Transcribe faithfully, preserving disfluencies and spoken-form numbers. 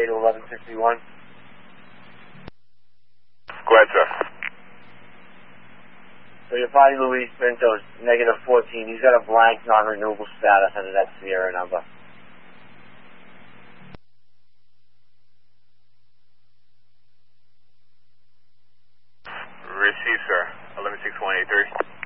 to eleven sixty-one. Go ahead, sir. So your body, Luis Pinto, is negative fourteen. He's got a blank non-renewable status under that Sierra number. Receive, sir. eleven six one eight three.